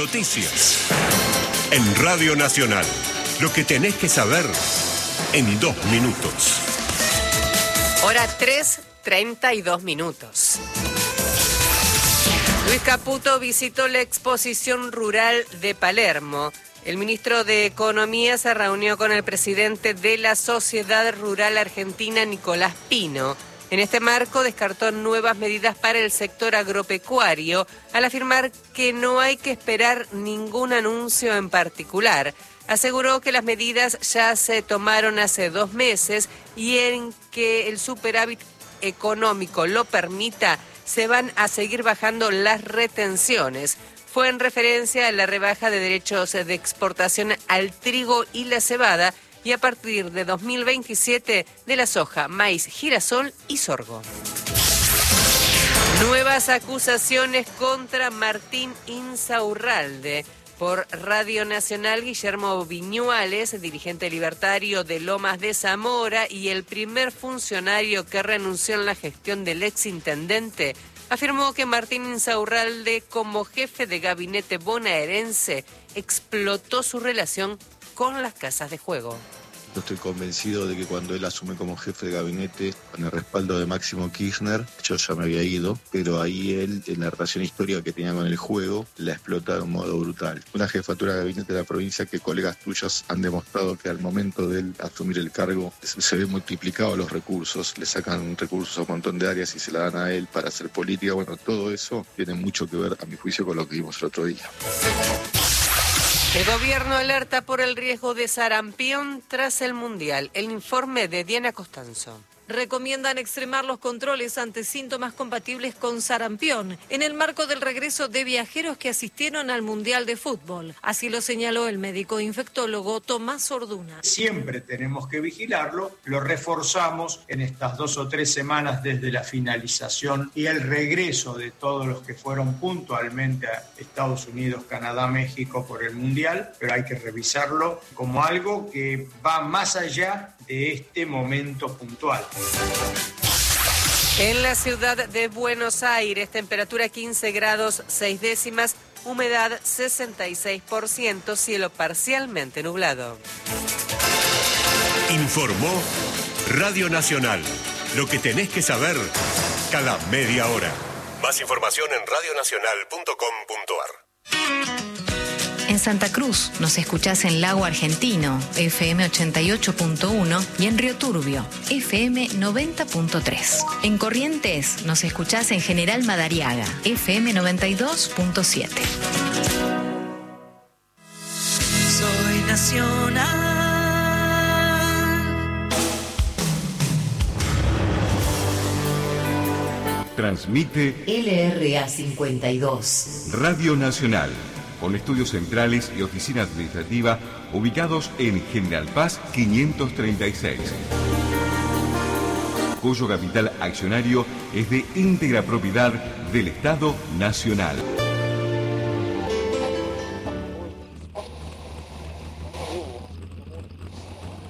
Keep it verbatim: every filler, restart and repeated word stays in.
noticias. En Radio Nacional, lo que tenés que saber en dos minutos. Hora tres, treinta y dos minutos. Luis Caputo visitó la exposición rural de Palermo. El ministro de Economía se reunió con el presidente de la Sociedad Rural Argentina, Nicolás Pino. En este marco descartó nuevas medidas para el sector agropecuario, al afirmar que no hay que esperar ningún anuncio en particular. Aseguró que las medidas ya se tomaron hace dos meses y en que el superávit económico lo permita, se van a seguir bajando las retenciones. Fue en referencia a la rebaja de derechos de exportación al trigo y la cebada y a partir de dos mil veintisiete de la soja, maíz, girasol y sorgo. Nuevas acusaciones contra Martín Insaurralde. Por Radio Nacional, Guillermo Viñuales, dirigente libertario de Lomas de Zamora y el primer funcionario que renunció en la gestión del exintendente, afirmó que Martín Insaurralde, como jefe de gabinete bonaerense, explotó su relación con las casas de juego. Yo estoy convencido de que cuando él asume como jefe de gabinete, con el respaldo de Máximo Kirchner, yo ya me había ido, pero ahí él, en la relación histórica que tenía con el juego, la explota de un modo brutal. Una jefatura de gabinete de la provincia que colegas tuyos han demostrado que al momento de él asumir el cargo se ven multiplicados los recursos, le sacan recursos a un montón de áreas y se la dan a él para hacer política. Bueno, todo eso tiene mucho que ver, a mi juicio, con lo que vimos el otro día. El gobierno alerta por el riesgo de sarampión tras el Mundial. El informe de Diana Costanzo. Recomiendan extremar los controles ante síntomas compatibles con sarampión en el marco del regreso de viajeros que asistieron al Mundial de Fútbol. Así lo señaló el médico infectólogo Tomás Orduna. Siempre tenemos que vigilarlo, lo reforzamos en estas dos o tres semanas desde la finalización y el regreso de todos los que fueron puntualmente a Estados Unidos, Canadá, México por el Mundial, pero hay que revisarlo como algo que va más allá de este momento puntual. En la ciudad de Buenos Aires, temperatura quince grados seis décimas, humedad sesenta y seis por ciento, cielo parcialmente nublado. Informó Radio Nacional. Lo que tenés que saber cada media hora. Más información en radio nacional punto com punto ar. En Santa Cruz nos escuchás en Lago Argentino, F M ochenta y ocho punto uno, y en Río Turbio, F M noventa punto tres. En Corrientes nos escuchás en General Madariaga, F M noventa y dos punto siete. Soy nacional. Transmite L R A cincuenta y dos. Radio Nacional, con estudios centrales y oficina administrativa ubicados en General Paz quinientos treinta y seis, cuyo capital accionario es de íntegra propiedad del Estado Nacional.